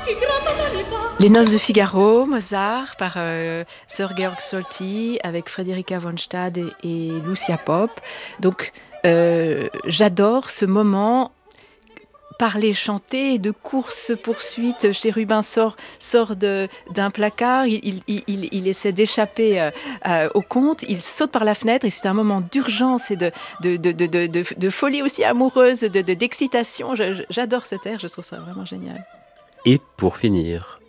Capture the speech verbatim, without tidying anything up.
Les Noces de Figaro, Mozart, par euh, Sir Georg Solti, avec Frédérica von Stade et, et Lucia Pope. Donc, euh, j'adore ce moment. Parler, chanter, de course-poursuite. Chérubin sort, sort de, d'un placard, il, il, il, il essaie d'échapper euh, euh, au conte, il saute par la fenêtre et c'est un moment d'urgence et de, de, de, de, de, de, de folie aussi amoureuse, de, de, d'excitation. Je, j'adore cet air, je trouve ça vraiment génial. Et pour finir,